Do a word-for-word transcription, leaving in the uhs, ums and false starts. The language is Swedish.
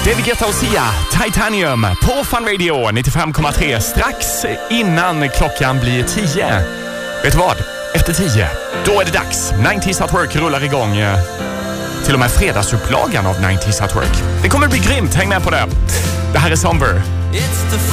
David Guetta och Sia, Titanium på Fun Radio nittiofem komma tre strax innan klockan blir tio. Vet du vad? Efter tio, då är det dags. nittiotalet at Work rullar igång. Till och med fredagsupplagan av nittiotalet at Work. Det kommer bli grymt, häng med på det. Det här är Somber.